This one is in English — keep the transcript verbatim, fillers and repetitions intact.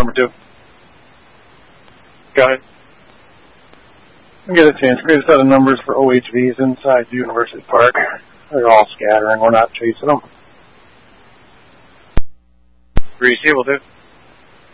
number two. Go ahead. Get a chance. Create a set of numbers for O H Vs inside University Park. They're all scattering. We're not chasing them. Greasy will do.